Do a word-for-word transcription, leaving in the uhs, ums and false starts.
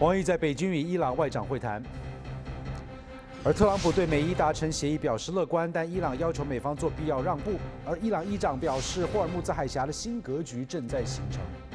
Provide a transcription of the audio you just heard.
王毅在北京与伊朗外长会谈，而特朗普对美伊达成协议表示乐观，但伊朗要求美方做必要让步。而伊朗议长表示，霍尔木兹海峡的新格局正在形成。